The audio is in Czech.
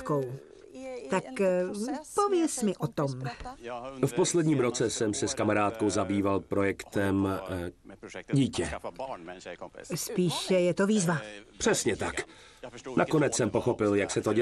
kamarádkou. Tak pověz mi o tom. V posledním roce jsem se s kamarádkou zabýval projektem Dítě. Spíše je to výzva. Přesně tak. Nakonec jsem pochopil, jak se to dělá.